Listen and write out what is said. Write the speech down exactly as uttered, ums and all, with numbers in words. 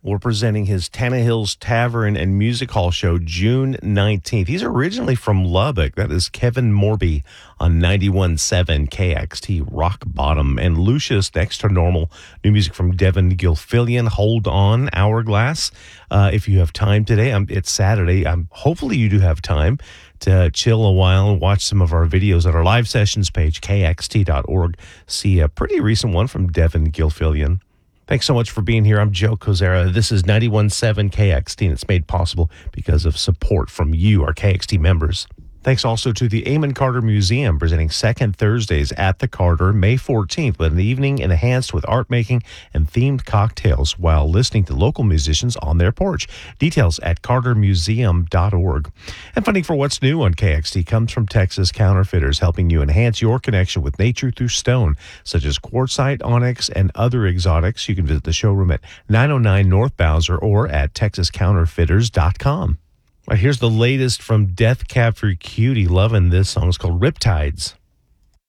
We're presenting his Tannehill's Tavern and Music Hall show June nineteenth. He's originally from Lubbock. That is Kevin Morby on ninety-one point seven K X T Rock Bottom. And Lucius, next to normal, new music from Devin Gilfillian, Hold On, Hourglass. Uh, if you have time today, um, it's Saturday. Um, hopefully you do have time to chill a while and watch some of our videos at our live sessions page, K X T dot org. See a pretty recent one from Devin Gilfillian. Thanks so much for being here. I'm Joe Kozera. This is ninety-one point seven K X T, and it's made possible because of support from you, our K X T members. Thanks also to the Amon Carter Museum, presenting Second Thursdays at the Carter, May fourteenth, with an evening enhanced with art making and themed cocktails while listening to local musicians on their porch. Details at carter museum dot org. And funding for What's New on K X T comes from Texas Counterfeiters, helping you enhance your connection with nature through stone, such as quartzite, onyx, and other exotics. You can visit the showroom at nine oh nine North Bowser or at texas counterfeiters dot com. Right, here's the latest from Death Cab for Cutie. Loving this song. It's called Riptides.